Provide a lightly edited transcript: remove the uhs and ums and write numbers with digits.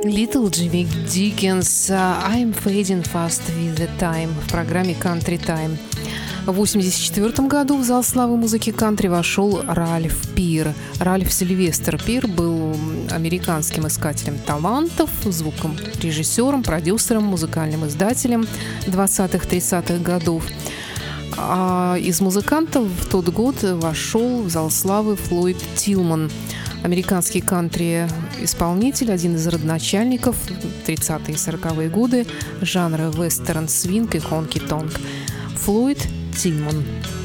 Little Jimmy Dickens «I'm Fading Fast with the Time» в программе Country Time. В 1984 году в зал славы музыки кантри вошел Ральф Пир. Ральф Сильвестр Пир был американским искателем талантов, звукорежиссером, продюсером, музыкальным издателем 20-30-х годов. А из музыкантов в тот год вошел в зал славы Флойд Тилман, американский кантри-исполнитель, один из родоначальников 30-е и 40-е годы жанра вестерн, свинг и хонки-тонк. Флойд Тилман.